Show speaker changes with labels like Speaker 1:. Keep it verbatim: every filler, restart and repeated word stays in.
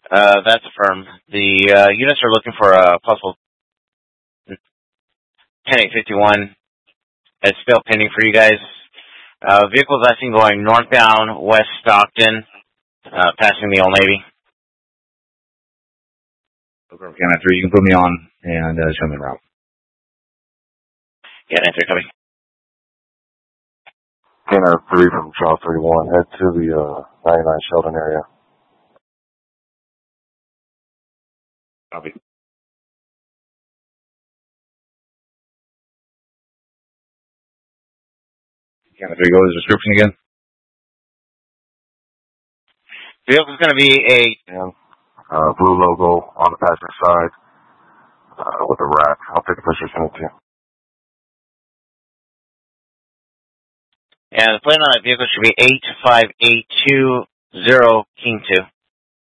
Speaker 1: Uh, that's affirmed. The uh, units are looking for a possible ten eight fifty-one. It's still pending for you guys. Uh, vehicles I seen going northbound West Stockton, uh, passing the Old Navy.
Speaker 2: Okay, nine three, you can put me on and uh, show me the route.
Speaker 1: Yeah, nine three, copy.
Speaker 3: K nine three from Charles thirty-one, head to the uh, ninety-nine Sheldon area.
Speaker 2: Copy. K nine three, go to the description again.
Speaker 1: Vehicle's going to be a
Speaker 3: And, uh, blue logo on the passenger side uh, with a rack. I'll take a picture and send it to you.
Speaker 1: And the plate on that vehicle should be eight five eight two zero King two.